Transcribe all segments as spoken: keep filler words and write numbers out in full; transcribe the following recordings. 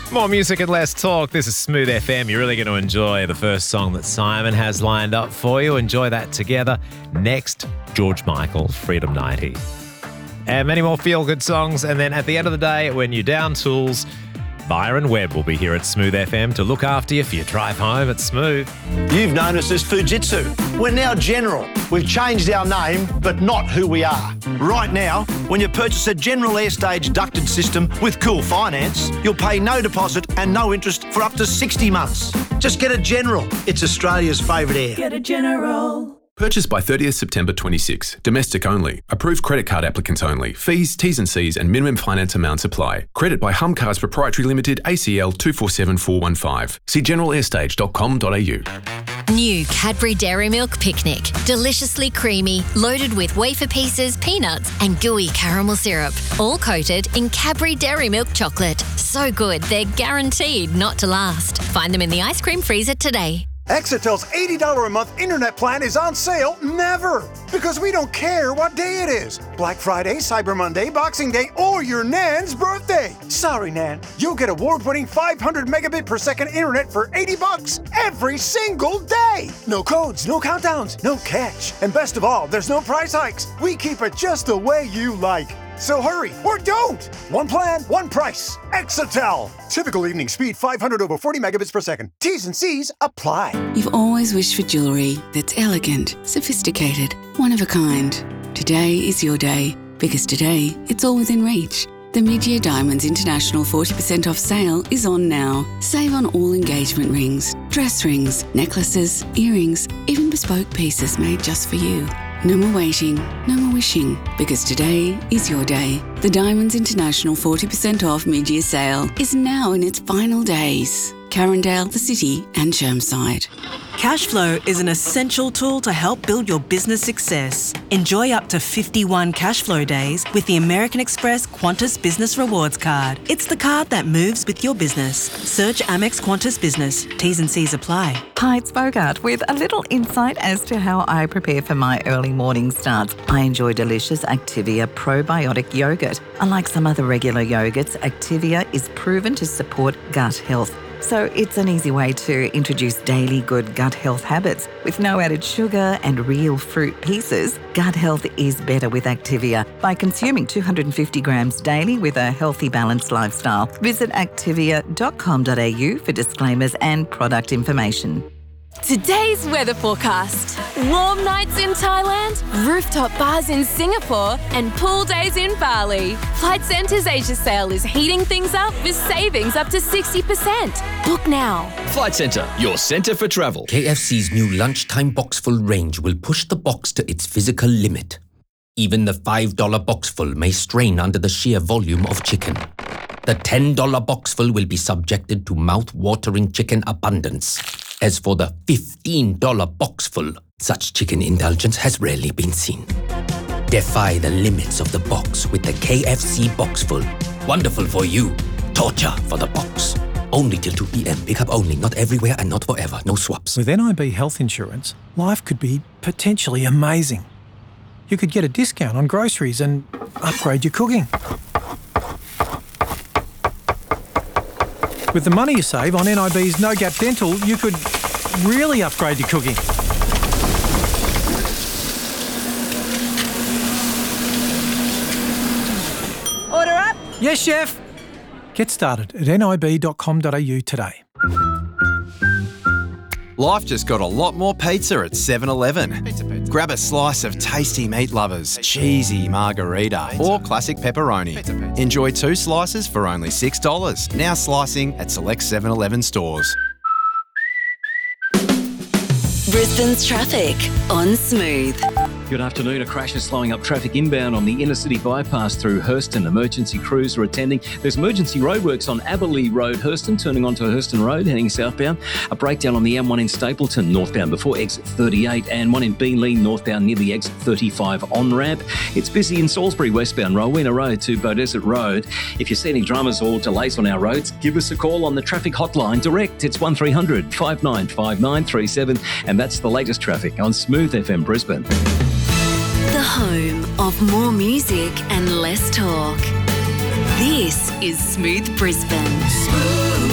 More music and less talk. This is Smooth F M. You're really going to enjoy the first song that Simon has lined up for you. Enjoy that together. Next, George Michael, Freedom ninety. And many more feel-good songs. And then at the end of the day, when you're down tools, Byron Webb will be here at Smooth F M to look after you for your drive home at Smooth. You've known us as Fujitsu. We're now General. We've changed our name, but not who we are. Right now, when you purchase a General Airstage ducted system with Cool Finance, you'll pay no deposit and no interest for up to sixty months. Just get a General. It's Australia's favourite air. Get a General. Purchase by thirtieth September twenty-six. Domestic only. Approved credit card applicants only. Fees, T's and C's and minimum finance amounts apply. Credit by Humcars Proprietary Limited, A C L two four seven four one five. See general airstage dot com dot a u. New Cadbury Dairy Milk Picnic. Deliciously creamy, loaded with wafer pieces, peanuts and gooey caramel syrup. All coated in Cadbury Dairy Milk chocolate. So good, they're guaranteed not to last. Find them in the ice cream freezer today. Exetel's eighty dollars a month internet plan is on sale never, because we don't care what day it is. Black Friday, Cyber Monday, Boxing Day, or your Nan's birthday. Sorry, Nan. You'll get award-winning five hundred megabit per second internet for eighty bucks every single day. No codes, no countdowns, no catch. And best of all, there's no price hikes. We keep it just the way you like. So hurry, or don't! One plan, one price. Exetel. Typical evening speed, five hundred over forty megabits per second. T's and C's apply. You've always wished for jewellery that's elegant, sophisticated, one of a kind. Today is your day, because today it's all within reach. The Mid-Year Diamonds International forty percent off sale is on now. Save on all engagement rings, dress rings, necklaces, earrings, even bespoke pieces made just for you. No more waiting, no more wishing, because today is your day. The Diamonds International forty percent off mid-year sale is now in its final days. Carindale, the City and Chermside. Cashflow is an essential tool to help build your business success. Enjoy up to fifty-one Cashflow days with the American Express Qantas Business Rewards Card. It's the card that moves with your business. Search Amex Qantas Business. T's and C's apply. Hi, it's Bogart with a little insight as to how I prepare for my early morning starts. I enjoy delicious Activia probiotic yogurt. Unlike some other regular yogurts, Activia is proven to support gut health. So it's an easy way to introduce daily good gut health habits. With no added sugar and real fruit pieces, gut health is better with Activia by consuming two hundred fifty grams daily with a healthy, balanced lifestyle. Visit activia dot com dot a u for disclaimers and product information. Today's weather forecast. Warm nights in Thailand, rooftop bars in Singapore, and pool days in Bali. Flight Centre's Asia sale is heating things up with savings up to sixty percent. Book now. Flight Centre, your centre for travel. K F C's new lunchtime boxful range will push the box to its physical limit. Even the five dollar boxful may strain under the sheer volume of chicken. The ten dollar boxful will be subjected to mouth-watering chicken abundance. As for the fifteen dollar boxful, such chicken indulgence has rarely been seen. Defy the limits of the box with the K F C Boxful. Wonderful for you, torture for the box. Only till two p.m. Pick up only, not everywhere and not forever. No swaps. With N I B health insurance, life could be potentially amazing. You could get a discount on groceries and upgrade your cooking. With the money you save on N I B's No Gap Dental, you could really upgrade your cooking. Order up. Yes, chef. Get started at n i b dot com dot a u today. Life just got a lot more pizza at seven eleven. Pizza, pizza. Grab a slice of tasty meat lovers, cheesy margarita, pizza. Or classic pepperoni. Pizza, pizza. Enjoy two slices for only six dollars. Now slicing at select seven eleven stores. Brisbane's traffic on Smooth. Good afternoon. A crash is slowing up traffic inbound on the inner city bypass through Hurston. Emergency crews are attending. There's emergency roadworks on Aberley Road, Hurston, turning onto Hurston Road, heading southbound. A breakdown on the M one in Stapleton, northbound before exit thirty-eight, and one in Beenleigh, northbound near the exit thirty-five on-ramp. It's busy in Salisbury, westbound, Rowena Road to Beaudesert Road. If you see any dramas or delays on our roads, give us a call on the traffic hotline direct. It's one three hundred five nine five nine three seven, and that's the latest traffic on Smooth F M Brisbane. The home of more music and less talk. This is Smooth Brisbane. Smooth.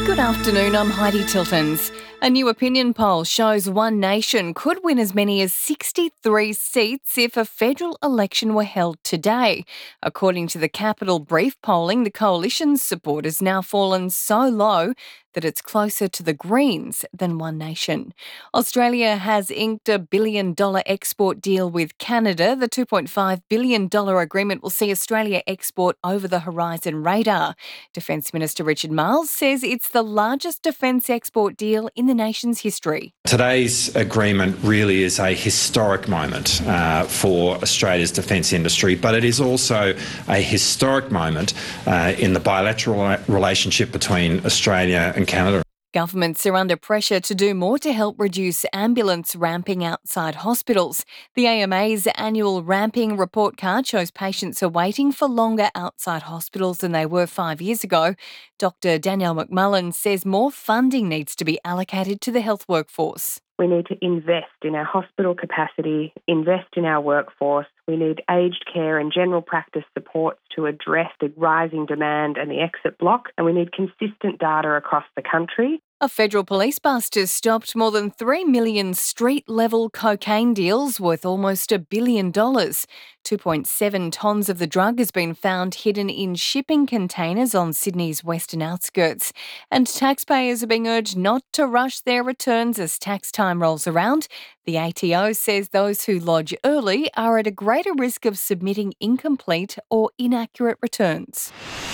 Good afternoon, I'm Heidi Tiltons. A new opinion poll shows One Nation could win as many as sixty-three seats if a federal election were held today. According to the Capital Brief polling, the coalition's support has now fallen so low that it's closer to the Greens than One Nation. Australia has inked a billion dollar export deal with Canada. The two point five billion dollars agreement will see Australia export over the horizon radar. Defence Minister Richard Marles says it's the largest defence export deal in the nation's history. Today's agreement really is a historic moment uh, for Australia's defence industry, but it is also a historic moment uh, in the bilateral relationship between Australia and Canada. Governments are under pressure to do more to help reduce ambulance ramping outside hospitals. The A M A's annual ramping report card shows patients are waiting for longer outside hospitals than they were five years ago. Doctor Danielle McMullen says more funding needs to be allocated to the health workforce. We need to invest in our hospital capacity, invest in our workforce. We need aged care and general practice supports to address the rising demand and the exit block, and we need consistent data across the country. A federal police bust has stopped more than three million street-level cocaine deals worth almost a billion dollars. two point seven tonnes of the drug has been found hidden in shipping containers on Sydney's western outskirts. And taxpayers are being urged not to rush their returns as tax time rolls around. The A T O says those who lodge early are at a greater risk of submitting incomplete or inaccurate returns.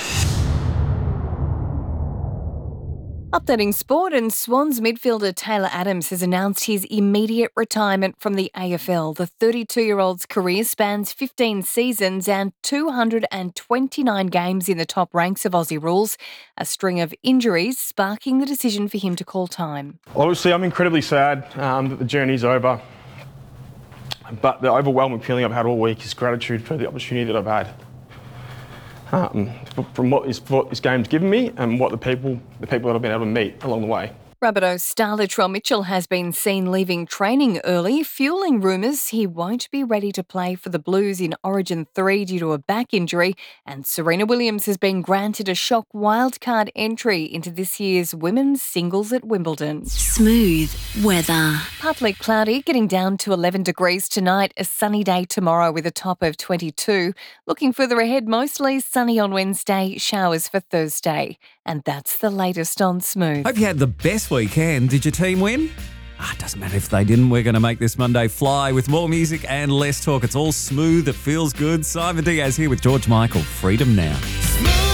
Updating sport, and Swans midfielder Taylor Adams has announced his immediate retirement from the A F L. The thirty-two-year-old's career spans fifteen seasons and two hundred twenty-nine games in the top ranks of Aussie rules, a string of injuries sparking the decision for him to call time. Obviously, I'm incredibly sad um, that the journey's over, but the overwhelming feeling I've had all week is gratitude for the opportunity that I've had. Um, from what this, what this game's given me and what the people the people that I've been able to meet along the way. Rabbitohs star Latrell Mitchell has been seen leaving training early, fueling rumours he won't be ready to play for the Blues in Origin three due to a back injury, and Serena Williams has been granted a shock wildcard entry into this year's women's singles at Wimbledon. Smooth weather. Partly cloudy, getting down to eleven degrees tonight, a sunny day tomorrow with a top of twenty-two. Looking further ahead, mostly sunny on Wednesday, showers for Thursday. And that's the latest on Smooth. Hope you had the best weekend. Did your team win? Ah, it doesn't matter if they didn't. We're going to make this Monday fly with more music and less talk. It's all smooth. It feels good. Simon Diaz here with George Michael. Freedom Now.